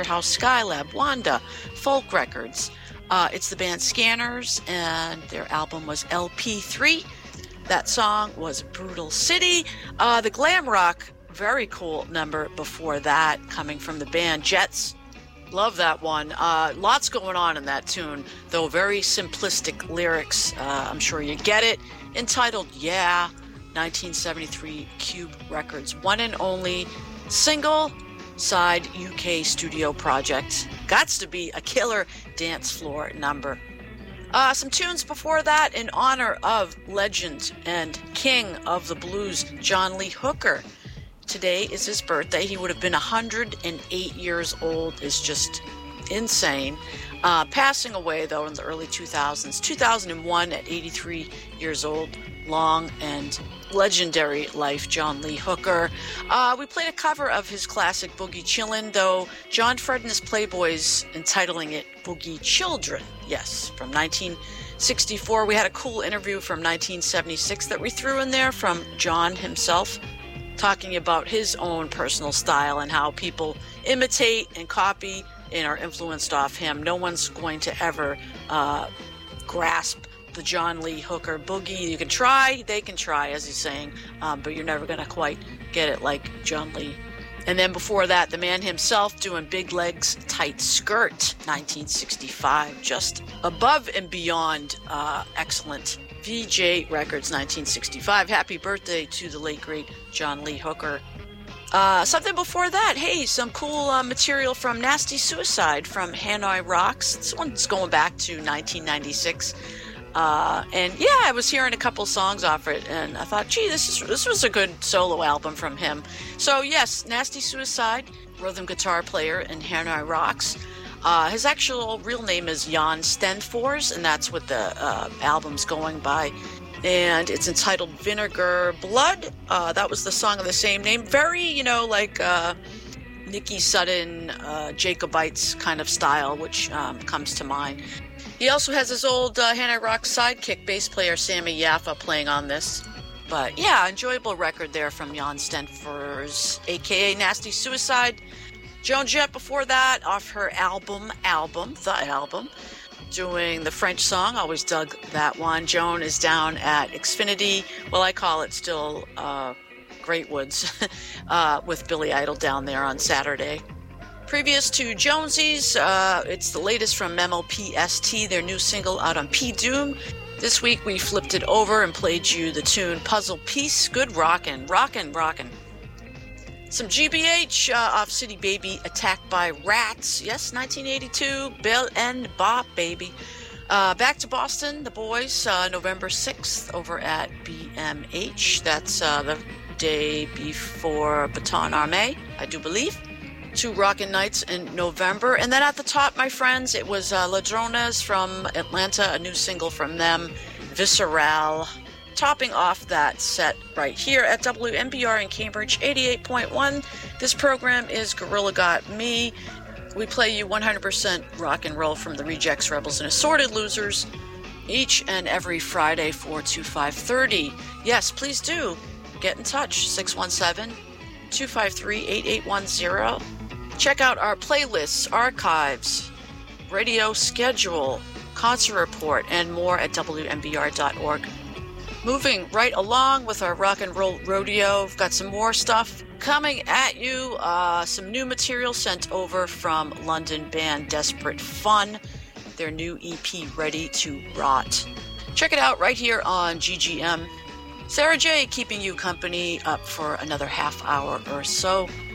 House, Skylab, Wanda, Folk Records. It's the band Scanners, and their album was LP3. That song was Brutal City. The glam rock, very cool number before that, coming from the band Jets. Love that one. Lots going on in that tune, though very simplistic lyrics. I'm sure you get it. Entitled Yeah, 1973 Cube Records. One and only single side UK studio project. Gots to be a killer dance floor number. Some tunes before that in honor of legend and king of the blues, John Lee Hooker. Today is his birthday. He would have been 108 years old. Is just insane. Passing away, though, in the early 2000s. 2001 at 83 years old. Long and legendary life, John Lee Hooker. We played a cover of his classic Boogie Chillin', though John Fred and his Playboys entitling it Boogie Children. Yes, from 1964. We had a cool interview from 1976 that we threw in there from John himself, talking about his own personal style and how people imitate and copy and are influenced off him. No one's going to ever grasp the John Lee Hooker boogie. You can try, they can try, as he's saying, but you're never going to quite get it like John Lee. And then before that, the man himself doing Big Legs, Tight Skirt, 1965. Just above and beyond excellent. VJ Records, 1965. Happy birthday to the late, great John Lee Hooker. Something before that, hey, some cool material from Nasty Suicide from Hanoi Rocks. This one's going back to 1996. And yeah, I was hearing a couple songs off it, and I thought, gee, this was a good solo album from him. So yes, Nasty Suicide, rhythm guitar player in Hanoi Rocks. His actual real name is Jan Stenfors, and that's what the album's going by. And it's entitled Vinegar Blood. That was the song of the same name. Very, like Nicky Sudden, Jacobites kind of style, which comes to mind. He also has his old Hanoi Rocks sidekick, bass player Sammy Yaffa, playing on this. But yeah, enjoyable record there from Jan Stenfors, aka Nasty Suicide. Joan Jett before that, off her The Album, doing the French song. Always dug that one. Joan is down at Xfinity. Well, I call it still Great Woods with Billy Idol down there on Saturday. Previous to Jonesy's, it's the latest from Memo PST, their new single out on P-Doom. This week we flipped it over and played you the tune Puzzle Piece. Good rockin'. Some GBH off City Baby, Attacked by Rats. Yes, 1982, Bill and Bob, baby. Back to Boston, the boys, November 6th over at BMH. That's the day before Baton Arme, I do believe. 2 rockin' nights in November. And then at the top, my friends, it was Ladrones from Atlanta, a new single from them, Visceral. Topping off that set right here at WMBR in Cambridge, 88.1. This program is Gorilla Got Me. We play you 100% rock and roll from the Rejects, Rebels, and Assorted Losers each and every Friday, 4 to 5:30. Yes, please do. Get in touch, 617-253-8810. Check out our playlists, archives, radio schedule, concert report, and more at WMBR.org. Moving right along with our rock and roll rodeo, we've got some more stuff coming at you. Some new material sent over from London band Desperate Fun. Their new EP, Ready to Rot. Check it out right here on GGM. Sarah J keeping you company up for another half hour or so.